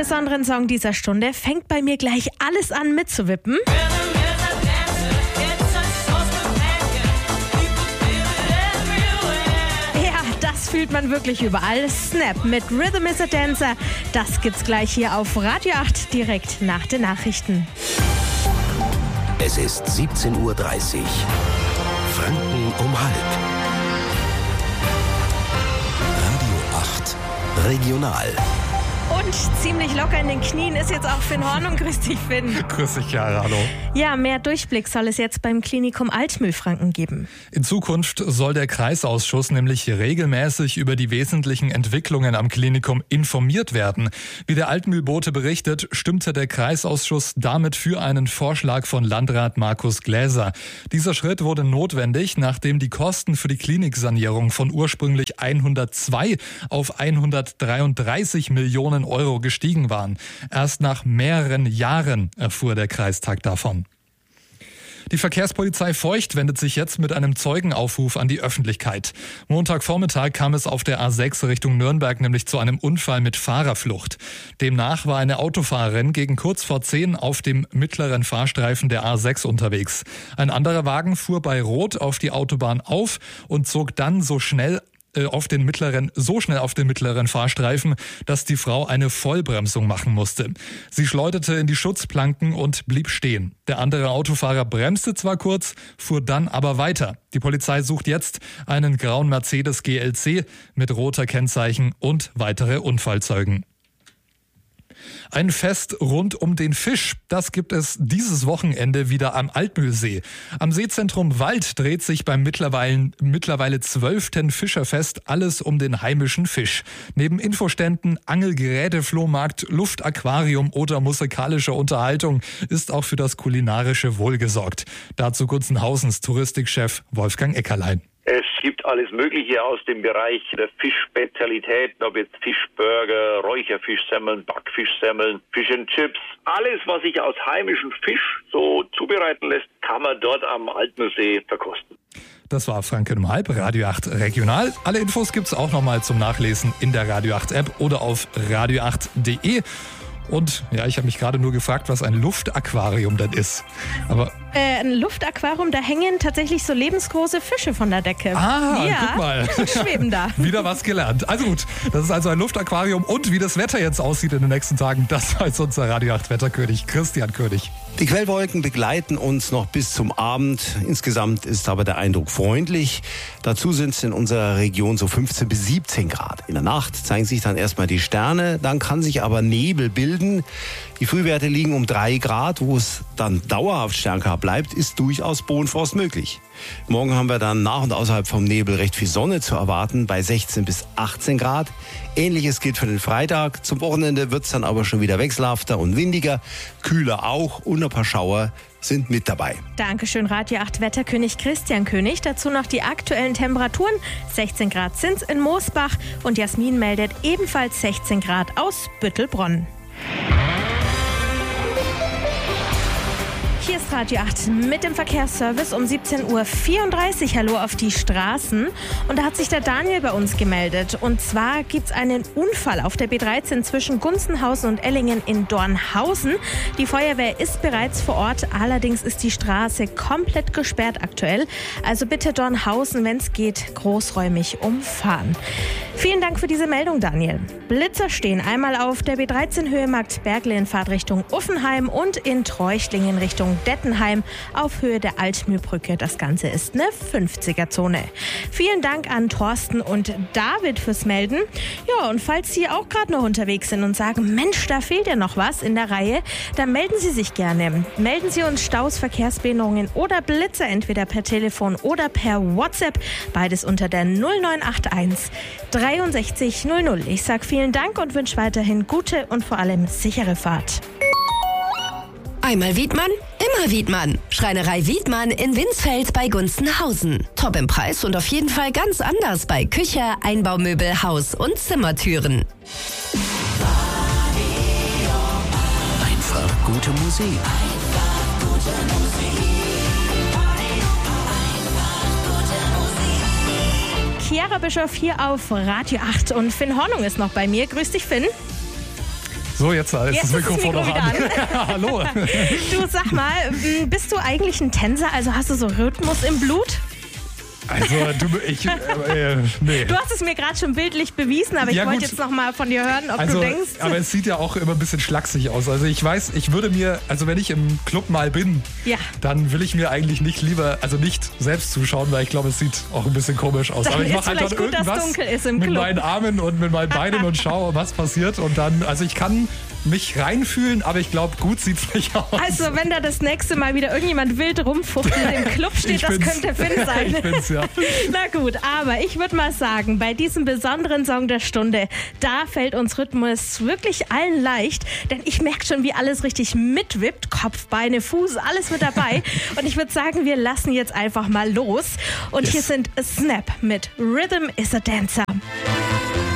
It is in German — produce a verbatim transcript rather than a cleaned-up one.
besonderen Song dieser Stunde fängt bei mir gleich alles an mitzuwippen. Das fühlt man wirklich überall. Snap mit Rhythm is a Dancer. Das gibt's gleich hier auf Radio acht, direkt nach den Nachrichten. Es ist siebzehn Uhr dreißig. Franken um halb. Radio acht Regional. Und ziemlich locker in den Knien ist jetzt auch Finn Hornung. Grüß dich, Finn. Grüß dich, Chiara, hallo. Ja, mehr Durchblick soll es jetzt beim Klinikum Altmühlfranken geben. In Zukunft soll der Kreisausschuss nämlich regelmäßig über die wesentlichen Entwicklungen am Klinikum informiert werden. Wie der Altmühlbote berichtet, stimmte der Kreisausschuss damit für einen Vorschlag von Landrat Markus Gläser. Dieser Schritt wurde notwendig, nachdem die Kosten für die Kliniksanierung von ursprünglich hundertzwei auf hundertdreiunddreißig Millionen Euro gestiegen waren. Erst nach mehreren Jahren erfuhr der Kreistag davon. Die Verkehrspolizei Feucht wendet sich jetzt mit einem Zeugenaufruf an die Öffentlichkeit. Montagvormittag kam es auf der A sechs Richtung Nürnberg nämlich zu einem Unfall mit Fahrerflucht. Demnach war eine Autofahrerin gegen kurz vor zehn auf dem mittleren Fahrstreifen der A sechs unterwegs. Ein anderer Wagen fuhr bei Rot auf die Autobahn auf und zog dann so schnell auf den mittleren, so schnell auf den mittleren Fahrstreifen, dass die Frau eine Vollbremsung machen musste. Sie schleuderte in die Schutzplanken und blieb stehen. Der andere Autofahrer bremste zwar kurz, fuhr dann aber weiter. Die Polizei sucht jetzt einen grauen Mercedes G L C mit roter Kennzeichen und weitere Unfallzeugen. Ein Fest rund um den Fisch, das gibt es dieses Wochenende wieder am Altmühlsee. Am Seezentrum Wald dreht sich beim mittlerweile, mittlerweile zwölften Fischerfest alles um den heimischen Fisch. Neben Infoständen, Angelgeräte, Flohmarkt, Luftaquarium oder musikalischer Unterhaltung ist auch für das kulinarische Wohl gesorgt. Dazu Gunzenhausens Touristikchef Wolfgang Eckerlein. Es gibt alles Mögliche aus dem Bereich der Fischspezialitäten, ob jetzt Fischburger, Räucherfischsemmeln, Backfischsemmeln, Fish and Chips. Alles, was sich aus heimischem Fisch so zubereiten lässt, kann man dort am Altmühlsee verkosten. Das war Franken um halb, Radio acht Regional. Alle Infos gibt's auch nochmal zum Nachlesen in der Radio acht App oder auf radio acht punkt de. Und ja, ich habe mich gerade nur gefragt, was ein Luftaquarium denn ist. Aber äh, ein Luftaquarium, da hängen tatsächlich so lebensgroße Fische von der Decke. Ah, ja, guck mal. Die schweben da. Wieder was gelernt. Also gut, das ist also ein Luftaquarium. Und wie das Wetter jetzt aussieht in den nächsten Tagen, das weiß unser Radio acht Wetterkönig Christian König. Die Quellwolken begleiten uns noch bis zum Abend. Insgesamt ist aber der Eindruck freundlich. Dazu sind es in unserer Region so fünfzehn bis siebzehn Grad. In der Nacht zeigen sich dann erstmal die Sterne, dann kann sich aber Nebel bilden. Die Frühwerte liegen um drei Grad, wo es dann dauerhaft sternklar bleibt, ist durchaus Bodenfrost möglich. Morgen haben wir dann nach und außerhalb vom Nebel recht viel Sonne zu erwarten, bei sechzehn bis achtzehn Grad. Ähnliches gilt für den Freitag. Zum Wochenende wird es dann aber schon wieder wechselhafter und windiger, kühler auch und ein paar Schauer sind mit dabei. Dankeschön, Radio acht Wetterkönig Christian König. Dazu noch die aktuellen Temperaturen. sechzehn Grad sind's in Moosbach und Jasmin meldet ebenfalls sechzehn Grad aus Büttelbronn. Hier ist Radio acht mit dem Verkehrsservice um siebzehn Uhr vierunddreißig. Hallo auf die Straßen. Und da hat sich der Daniel bei uns gemeldet. Und zwar gibt es einen Unfall auf der B dreizehn zwischen Gunzenhausen und Ellingen in Dornhausen. Die Feuerwehr ist bereits vor Ort. Allerdings ist die Straße komplett gesperrt aktuell. Also bitte Dornhausen, wenn es geht, großräumig umfahren. Vielen Dank für diese Meldung, Daniel. Blitzer stehen einmal auf der B dreizehn Höhe Markt Bergle in Fahrtrichtung Uffenheim und in Treuchtlingen Richtung Dettenheim auf Höhe der Altmühlbrücke. Das Ganze ist eine fünfziger-Zone. Vielen Dank an Thorsten und David fürs Melden. Ja, und falls Sie auch gerade noch unterwegs sind und sagen, Mensch, da fehlt ja noch was in der Reihe, dann melden Sie sich gerne. Melden Sie uns Staus, Verkehrsbehinderungen oder Blitzer entweder per Telefon oder per WhatsApp. Beides unter der null neun acht eins dreiundsechzig null null. Ich sage vielen Dank und wünsche weiterhin gute und vor allem sichere Fahrt. Einmal Wiedmann, immer Wiedmann. Schreinerei Wiedmann in Winsfeld bei Gunzenhausen. Top im Preis und auf jeden Fall ganz anders bei Küche, Einbaumöbel, Haus- und Zimmertüren. Einfach gute Musik. Einfach gute Musik. Chiara Bischoff hier auf Radio acht und Finn Hornung ist noch bei mir. Grüß dich, Finn. So, jetzt ist Jetzt das Mikrofon noch an. an. Hallo. Du, sag mal, bist du eigentlich ein Tänzer? Also hast du so Rhythmus im Blut? Also, du, ich, äh, nee. Du hast es mir gerade schon bildlich bewiesen, aber ich Ja, wollte gut. jetzt noch mal von dir hören, ob Also, du denkst... aber es sieht ja auch immer ein bisschen schlaksig aus. Also ich weiß, ich würde mir, also wenn ich im Club mal bin, Ja. dann will ich mir eigentlich nicht lieber, also nicht selbst zuschauen, weil ich glaube, es sieht auch ein bisschen komisch aus. Dann aber ich ist mache halt dann vielleicht gut, dass irgendwas dunkel ist im mit Club. meinen Armen und mit meinen Beinen und schaue, was passiert. Und dann, also ich kann mich reinfühlen, aber ich glaube, gut sieht's nicht aus. Also wenn da das nächste Mal wieder irgendjemand wild rumfuchtelt im Club steht, Ich das bin's. könnte Finn sein. Ich bin's, ja. Na gut, aber ich würde mal sagen, bei diesem besonderen Song der Stunde, da fällt uns Rhythmus wirklich allen leicht, denn ich merke schon, wie alles richtig mitwippt, Kopf, Beine, Fuß, alles mit dabei. Und ich würde sagen, wir lassen jetzt einfach mal los. Und Yes. hier sind Snap mit Rhythm is a Dancer.